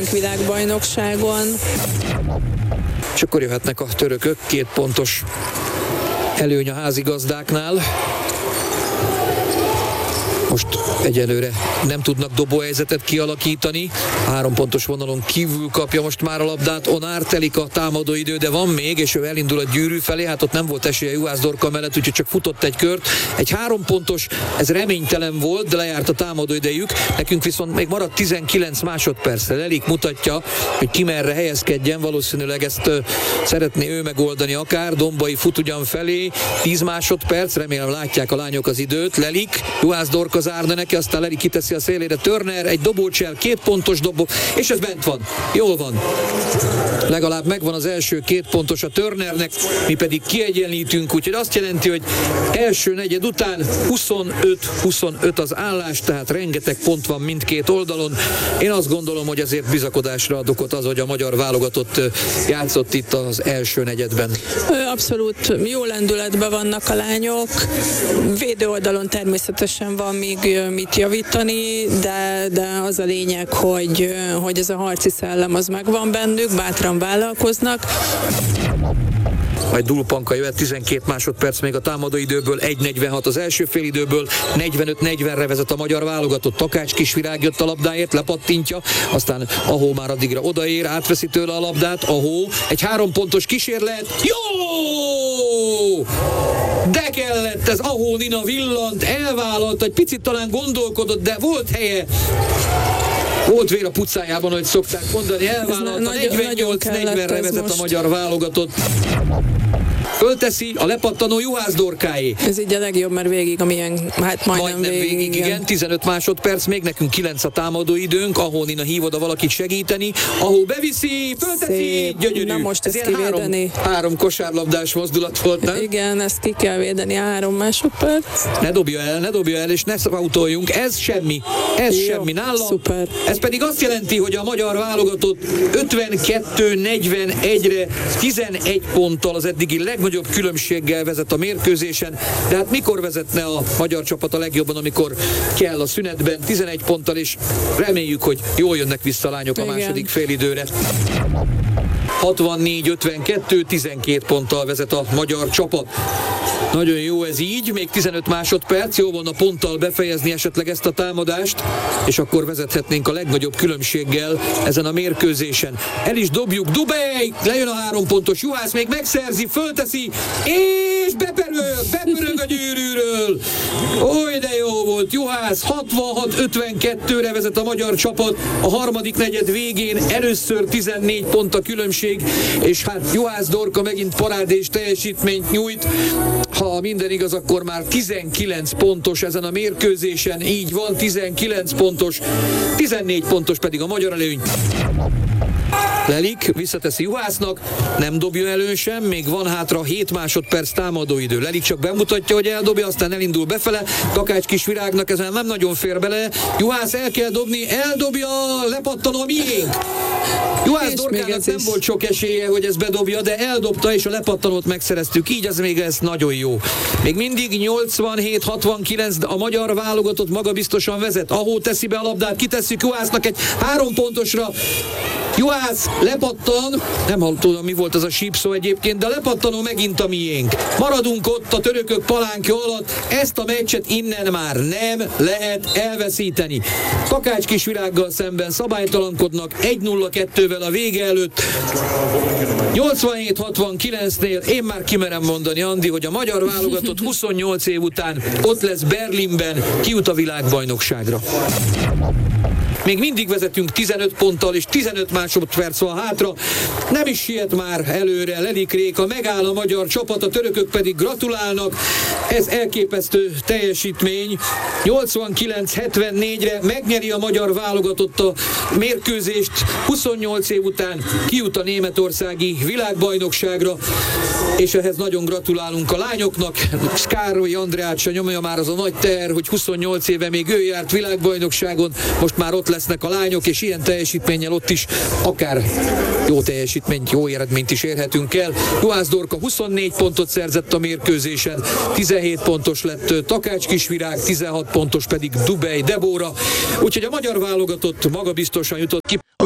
világbajnokságon. És akkor jöhetnek a törökök, 2 pontos előny a házigazdáknál. Most egyelőre nem tudnak dobóhelyzetet kialakítani. 3 pontos vonalon kívül kapja most már a labdát Onár, telik a támadóidő, de van még, és ő elindul a gyűrű felé. Hát ott nem volt esélye Juhász Dorka mellett, úgyhogy csak futott egy kört. Egy 3 pontos, ez reménytelen volt, de lejárt a támadóidejük. Nekünk viszont még maradt 19 másodpercre. Lelik mutatja, hogy ki merre helyezkedjen. Valószínűleg ezt szeretné ő megoldani akár. Dombai fut ugyan felé. 10 másodperc, remélem látják a lányok az időt. Lelik, Juhász Dorka zárna neki, aztán Lelik kiteszi a szélére, Turner, egy dobócsel, 2 pontos dobó, és ez bent van. Jól van. Legalább megvan az első 2 pontos a Turnernek, mi pedig kiegyenlítünk, úgyhogy azt jelenti, hogy első negyed után 25-25 az állás, tehát rengeteg pont van mindkét oldalon. Én azt gondolom, hogy azért bizakodásra ad okot az, hogy a magyar válogatott játszott itt az első negyedben. Abszolút jó lendületben vannak a lányok. Védő oldalon természetesen van még mit javítani, de az a lényeg, hogy ez a harci szellem az megvan bennük, bátran vállalkoznak. Majd Dulpanka jöhet, 12 másodperc még a támadóidőből, 1:46 az első félidőből, 45-40-re vezet a magyar válogatott. Takács Kisvirág jött a labdáért, lepattintja, aztán Ahó már addigra odaér, átveszi tőle a labdát, Ahó, egy 3 pontos kísérlet, jó! De kellett, ez Ahó Nina villant, elvállalt, egy picit talán gondolkodott, de volt helye. Volt vér a pucájában, ahogy szokták mondani, elvállalta, 48-40-re vezet a magyar válogatott. Fölteszi, a lepattanó Juhász Dorkáé. Ez így a legjobb, mert végig, amilyen, hát majdnem végig, igen. 15 másodperc, még nekünk 9 a támadó időnk, ahol Nina hív oda valakit segíteni, ahol beviszi, fölteszi, gyönyörű. Na most ezt kivédeni. Három kosárlabdás mozdulat volt, nem? Igen, ezt ki kell védeni, 3 másodperc. Ne dobja el, és ne szautoljunk, ez semmi nálam. Szuper. Ez pedig azt jelenti, hogy a magyar válogatott 52-41-re 11 ponttal az eddigi legnagyobb különbséggel vezet a mérkőzésen, de hát mikor vezetne a magyar csapat a legjobban, amikor kell a szünetben, 11 ponttal, és reméljük, hogy jól jönnek vissza a lányok a második félidőre. 64-52, 12 ponttal vezet a magyar csapat. Nagyon jó ez így, még 15 másodperc, jó volna ponttal befejezni esetleg ezt a támadást, és akkor vezethetnénk a legnagyobb különbséggel ezen a mérkőzésen. El is dobjuk, Dubej, lejön a 3 pontos, Juhász még megszerzi, fölteszi, és bepörög a gyűrűről. Oly, de jó volt, Juhász, 66-52-re vezet a magyar csapat, a harmadik negyed végén először 14 pont a különbség, és hát Juhász Dorka megint parádés teljesítményt nyújt. Ha minden igaz, akkor már 19 pontos ezen a mérkőzésen, így van, 19 pontos, 14 pontos pedig a magyar előny. Lelik visszateszi Juhásznak, nem dobja elő sem, még van hátra 7 másodperc támadóidő. Lelik csak bemutatja, hogy eldobja, aztán elindul befele, Takács Kisvirágnak ezen nem nagyon fér bele, Juhász el kell dobni, eldobja, lepattanó, miénk! Juhász Dorkának nem volt sok esélye, hogy ezt bedobja, de eldobta, és a lepattanót megszereztük, így az még ez nagyon jó. Még mindig 87-69, de a magyar válogatott magabiztosan vezet. Ahó teszi be a labdát, kitesszük Juhásznak egy 3 pontosra. Juhász lepattan, nem tudom mi volt az a sípszó egyébként, de a lepattanó megint a miénk. Maradunk ott a törökök palánkja alatt, ezt a meccset innen már nem lehet elveszíteni. Takács Kisvirággal szemben szabálytalankodnak 1-0-2-vel a vége előtt. 87-69-nél én már kimerem mondani, Andi, hogy a magyar válogatott 28 év után ott lesz Berlinben, kijut a világbajnokságra. Még mindig vezetünk 15 ponttal, és 15 másodperc van hátra. Nem is siet már előre Lelik Réka, megáll a magyar csapat, a törökök pedig gratulálnak. Ez elképesztő teljesítmény. 89-74-re megnyeri a magyar válogatott a mérkőzést. 28 év után kijut a németországi világbajnokságra, és ehhez nagyon gratulálunk a lányoknak. Károly Andreát se nyomja már az a nagy teher, hogy 28 éve még ő járt világbajnokságon, most már ott lesznek a lányok, és ilyen teljesítménnyel ott is akár jó teljesítményt, jó eredményt is érhetünk el. Juhász Dorka 24 pontot szerzett a mérkőzésen, 17 pontos lett Takács Kisvirág, 16 pontos pedig Dubej Debóra, úgyhogy a magyar válogatott magabiztosan jutott ki.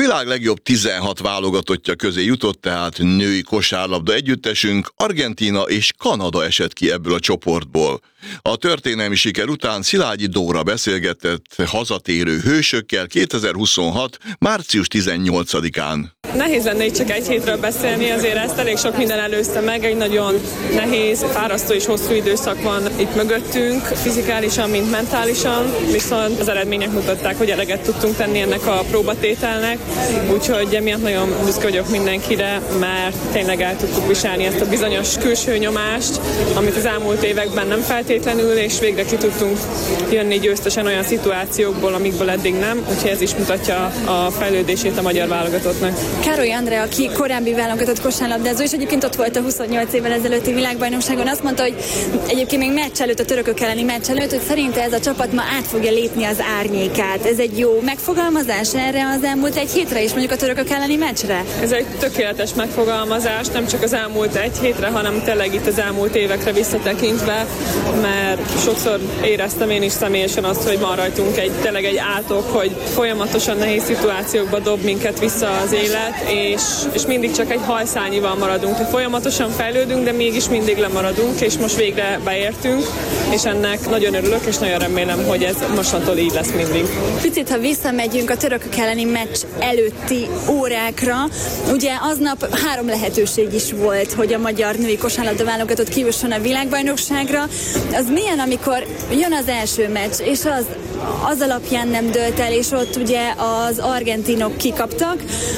világ legjobb 16 válogatottja közé jutott tehát női kosárlabda együttesünk, Argentína és Kanada esett ki ebből a csoportból. A történelmi siker után Szilágyi Dóra beszélgetett hazatérő hősökkel 2026. március 18-án. Nehéz lenne itt csak egy hétről beszélni, azért ezt elég sok minden előzte meg, egy nagyon nehéz, fárasztó és hosszú időszak van itt mögöttünk, fizikálisan, mint mentálisan, viszont az eredmények mutatták, hogy eleget tudtunk tenni ennek a próbatételnek, úgyhogy emiatt nagyon büszke vagyok mindenkire, mert tényleg el tudtuk viselni ezt a bizonyos külső nyomást, amit az elmúlt években nem feltétlenül, és végre ki tudtunk jönni győztesen olyan szituációkból, amikből eddig nem, úgyhogy ez is mutatja a fejlődését a magyar válogatottnak. Károly Andrea, aki korábbi válogatott kosárlabdázó, és egyébként ott volt a 28 évvel ezelőtti világbajnokságon, azt mondta, hogy egyébként még meccs előtt, a törökök elleni meccs előtt, hogy szerinte ez a csapat ma át fogja lépni az árnyékát. Ez egy jó megfogalmazás erre az elmúlt egy hétre is, mondjuk a törökök elleni meccsre? Ez egy tökéletes megfogalmazás, nem csak az elmúlt egy hétre, hanem tényleg itt az elmúlt évekre visszatekintve, mert sokszor éreztem én is személyesen azt, hogy van rajtunk tényleg egy átok, hogy folyamatosan nehéz szituációkba dob minket vissza az élet, és mindig csak egy hajszányival maradunk, hogy folyamatosan fejlődünk, de mégis mindig lemaradunk, és most végre beértünk, és ennek nagyon örülök, és nagyon remélem, hogy ez mostantól így lesz mindig. Picit, ha visszamegyünk a törökök elleni meccs előtti órákra, ugye aznap 3 lehetőség is volt, hogy a magyar női kosárlabda válogatott kijusson a világbajnokságra. Az milyen, amikor jön az első meccs, és az alapján nem dőlt el, és ott ugye az argentinok kikaptak,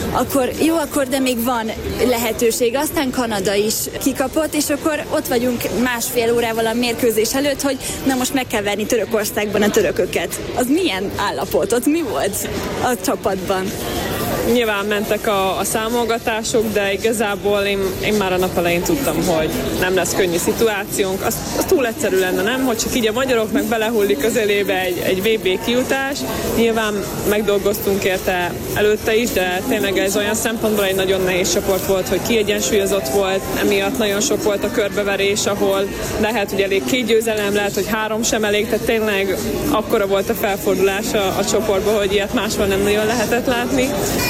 akkor de még van lehetőség. Aztán Kanada is kikapott, és akkor ott vagyunk másfél órával a mérkőzés előtt, hogy na most meg kell verni Törökországban a törököket. Az milyen állapot? Ott mi volt a csapatban? Nyilván mentek a számolgatások, de igazából én már a nap elején tudtam, hogy nem lesz könnyű szituációnk. Az túl egyszerű lenne, nem? Hogy csak így a magyaroknak belehullik az elébe egy VB kijutás. Nyilván megdolgoztunk érte előtte is, de tényleg ez olyan szempontból egy nagyon nehéz csoport volt, hogy kiegyensúlyozott volt, emiatt nagyon sok volt a körbeverés, ahol lehet, hogy elég 2 győzelem, lehet, hogy 3 sem elég, tehát tényleg akkora volt a felfordulás a csoportban, hogy ilyet máshol nem nagyon lehetett látni.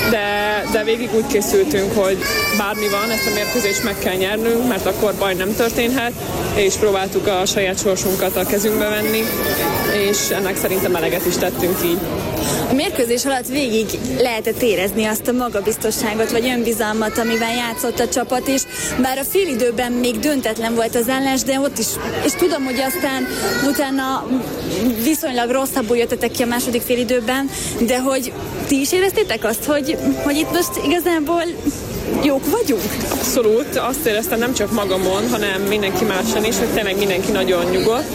De végig úgy készültünk, hogy bármi van, ezt a mérkőzést meg kell nyernünk, mert akkor baj nem történhet, és próbáltuk a saját sorsunkat a kezünkbe venni, és ennek szerintem eleget is tettünk így. A mérkőzés alatt végig lehetett érezni azt a magabiztosságot vagy önbizalmat, amivel játszott a csapat, és bár a félidőben még döntetlen volt az állás, de ott is, és tudom, hogy aztán utána viszonylag rosszabbul jöttetek ki a második félidőben, de hogy ti is éreztétek azt, hogy itt most igazából jók vagyunk? Abszolút, azt éreztem nem csak magamon, hanem mindenki máson is, hogy tényleg mindenki nagyon nyugodt,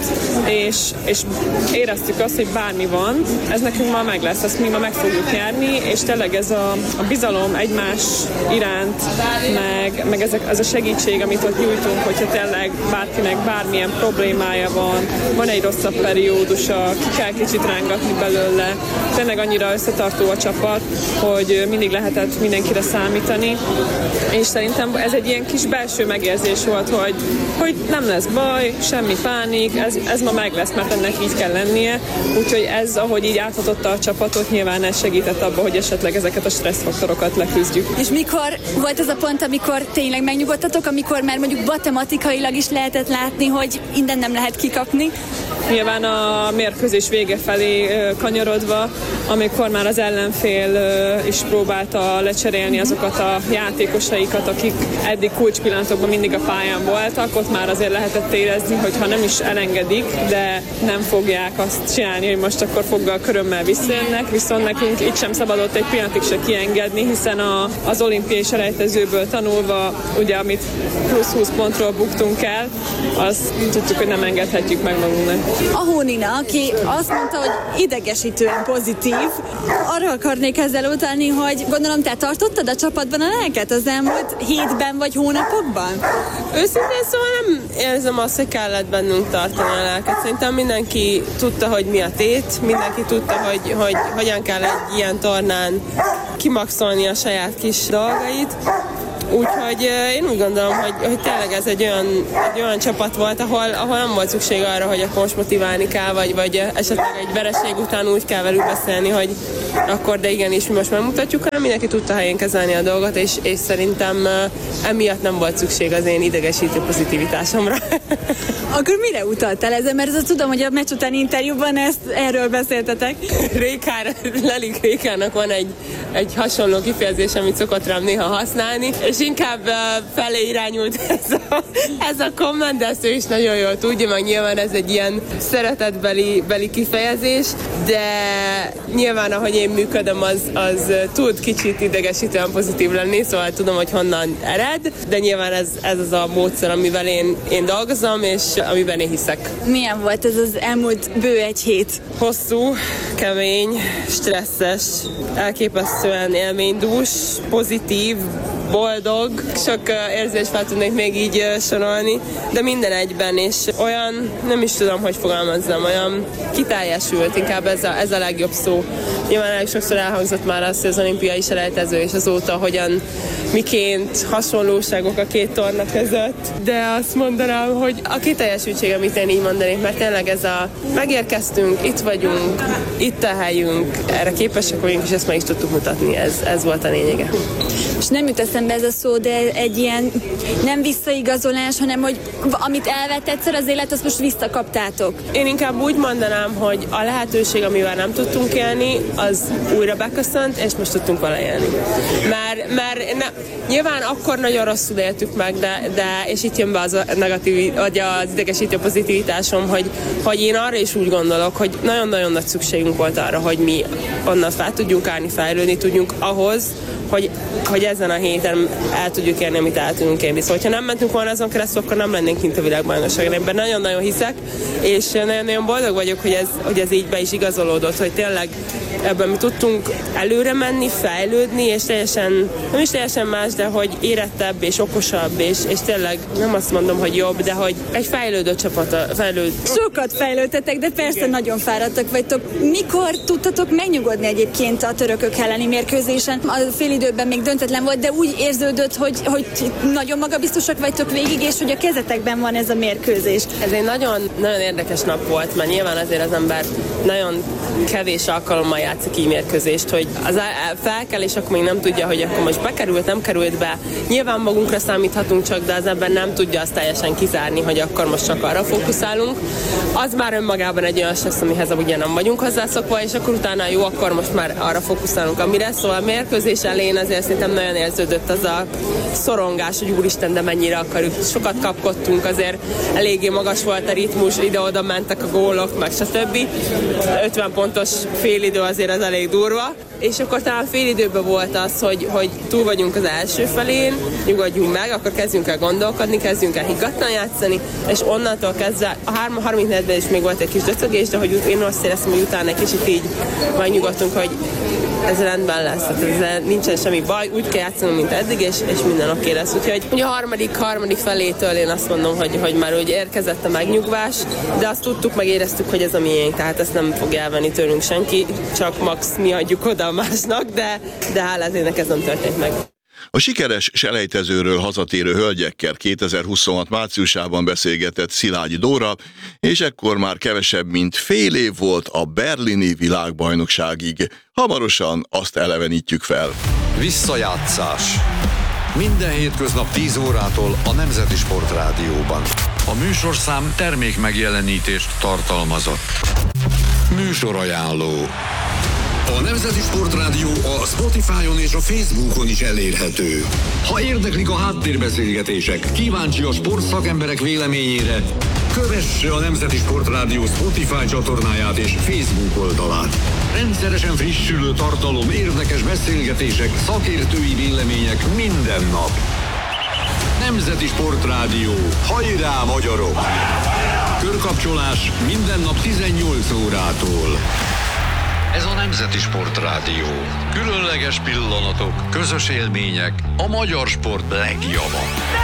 és éreztük azt, hogy bármi van, ez nekünk ma meg lesz, ezt mi ma meg fogjuk nyerni, és tényleg ez a bizalom egymás iránt, meg ez a segítség, amit ott nyújtunk, hogyha tényleg bárkinek bármilyen problémája van egy rosszabb periódusa, ki kell kicsit rángatni belőle, tényleg annyira összetartó a csapat, hogy mindig lehetett mindenkire számítani, és szerintem ez egy ilyen kis belső megérzés volt, hogy nem lesz baj, semmi pánik, ez ma meg lesz, mert ennek így kell lennie, úgyhogy ez, ahogy így áthatotta a csapatot, nyilván ez segített abba, hogy esetleg ezeket a stresszfaktorokat leküzdjük. És mikor volt az a pont, amikor tényleg megnyugodtatok, amikor már mondjuk matematikailag is lehetett látni, hogy innen nem lehet kikapni? Nyilván a mérkőzés vége felé kanyarodva, amikor már az ellenfél is próbálta lecserélni azokat a játékosaikat, akik eddig kulcspillanatokban mindig a pályán voltak, ott már azért lehetett érezni, hogy ha nem is elengedik, de nem fogják azt csinálni, hogy most akkor foggal körömmel visszajönnek, viszont nekünk itt sem szabadott egy pillanatig se kiengedni, hiszen az olimpiai selejtezőből tanulva, ugye amit plusz 20 pontról buktunk el, azt tudtuk, hogy nem engedhetjük meg magunknak. A Hónina, aki azt mondta, hogy idegesítően pozitív, arra akarnék ezzel utalni, hogy gondolom te tartottad a csapatban a lelket az elmúlt hétben vagy hónapokban? Őszintén szóval nem érzem azt, hogy kellett bennünk tartani a lelket. Szerintem mindenki tudta, hogy mi a tét, mindenki tudta, hogy hogyan kell egy ilyen tornán kimaxolni a saját kis dolgait. Úgyhogy én úgy gondolom, hogy tényleg ez egy olyan csapat volt, ahol nem volt szükség arra, hogy akkor most motiválni kell, vagy esetleg egy vereség után úgy kell velük beszélni, hogy akkor de igenis mi most megmutatjuk, hanem mindenki tudta helyén kezelni a dolgot, és szerintem emiatt nem volt szükség az én idegesítő pozitivitásomra. Akkor mire utaltál ezzel? Mert tudom, hogy a meccs utáni interjúban erről beszéltetek. Lelik Rékának van egy hasonló kifejezés, amit szokott rám néha használni, és inkább felé irányult ez a komment, de ezt ő is nagyon jól tudja, meg nyilván ez egy ilyen szeretetbeli kifejezés, de nyilván ahogy én működöm, az tud kicsit idegesítően pozitív lenni, szóval tudom, hogy honnan ered, de nyilván ez az a módszer, amivel én dolgozom, és amiben én hiszek. Milyen volt ez az elmúlt bő egy hét? Hosszú, kemény, stresszes, elképesztően élménydús, pozitív, boldog, sok érzést fel tudnék még így sorolni, de minden egyben, és olyan, nem is tudom, hogy fogalmazzam, olyan kiteljesült, inkább ez a legjobb szó. Nyilván elég sokszor elhangzott már azt, hogy az olimpiai selejtező és azóta hogyan, miként hasonlóságok a két torna között, de azt mondanám, hogy a kiteljesültség, amit én így mondanék, mert tényleg ez megérkeztünk, itt vagyunk, itt a helyünk, erre képesek vagyunk, és ezt meg is tudtuk mutatni, ez volt a lényege. És nem jut eszembe ez a szó, de egy ilyen nem visszaigazolás, hanem hogy amit elvett egyszer az élet, azt most visszakaptátok. Én inkább úgy mondanám, hogy a lehetőség, amivel nem tudtunk élni, az újra beköszönt, és most tudtunk vele élni. Mert nyilván akkor nagyon rosszul éltük meg, de és itt jön be az a negatív, vagy az idegesítő pozitivitásom, hogy én arra is úgy gondolok, hogy nagyon-nagyon nagy szükségünk volt arra, hogy mi onnan fel tudjunk állni, fejlődni tudjunk ahhoz, hogy ezen a héten el tudjuk érni, amit el tudunk érni. Szóval, ha nem mentünk volna azon keresztül, akkor nem lennénk kint a világbajnokságon. Ebben nagyon-nagyon hiszek, és nagyon-nagyon boldog vagyok, hogy ez így be is igazolódott, hogy tényleg ebben mi tudtunk előre menni, fejlődni, és nem is teljesen más, de hogy érettebb és okosabb, és tényleg nem azt mondom, hogy jobb, de hogy egy fejlődő csapat. Sokat fejlődtetek, de persze igen. Nagyon fáradtak vagytok. Mikor tudtatok megnyugodni egyébként a törökök elleni mérkőzésen? A félidőben még döntetlen volt, de úgy érződött, hogy nagyon magabiztosak vagytok végig, és hogy a kezetekben van ez a mérkőzés. Ez egy nagyon, nagyon érdekes nap volt, mert nyilván azért az ember nagyon kevés alkalommal játszik így mérkőzést, hogy az felkel, és akkor még nem tudja, hogy akkor most bekerült, nem került be. Nyilván magunkra számíthatunk csak, de az ember nem tudja azt teljesen kizárni, hogy akkor most csak arra fókuszálunk. Az már önmagában egy olyan stressz, amihez ugye nem vagyunk hozzászokva, és akkor utána jó, akkor most már arra fókuszálunk, amire. Szóval a mérkőzés elején azért szerintem nagyon érződött az a szorongás, hogy úristen, de mennyire akarjuk. Sokat kapkodtunk, azért eléggé magas volt a ritmus, ide-oda mentek a gólok, meg stb. 50 pontos félidő azért az elég durva, és akkor talán félidőben volt az, hogy túl vagyunk az első felén, nyugodjunk meg, akkor kezdjünk el gondolkodni, kezdjünk el higgadtan játszani, és onnantól kezdve a 34-ben is még volt egy kis döcögés, de hogy én azt éreztem, hogy utána egy kicsit így megnyugodtunk, hogy ez rendben lesz, tehát nincsen semmi baj, úgy kell játszanunk, mint eddig, és minden oké lesz. Úgyhogy ugye a harmadik felétől én azt mondom, hogy már úgy érkezett a megnyugvás, de azt tudtuk, meg éreztük, hogy ez a miénk, tehát ezt nem fog elvenni tőlünk senki, csak max mi adjuk oda a másnak, de hál' ezének ez nem történt meg. A sikeres selejtezőről hazatérő hölgyekkel 2026 márciusában beszélgetett Szilágyi Dóra, és ekkor már kevesebb, mint fél év volt a berlini világbajnokságig. Hamarosan azt elevenítjük fel. Visszajátszás. Minden hétköznap 10 órától a Nemzeti Sport Rádióban. A műsorszám termékmegjelenítést tartalmazott. Műsorajánló. A Nemzeti Sport Rádió a Spotify-on és a Facebookon is elérhető. Ha érdeklik a háttérbeszélgetések, kíváncsi a sportszakemberek véleményére, kövesse a Nemzeti Sport Rádió Spotify csatornáját és Facebook oldalát. Rendszeresen frissülő tartalom, érdekes beszélgetések, szakértői vélemények minden nap. Nemzeti Sport Rádió. Hajrá, magyarok! Körkapcsolás minden nap 18 órától. Ez a Nemzeti Sport Rádió. Különleges pillanatok, közös élmények, a magyar sport legjava.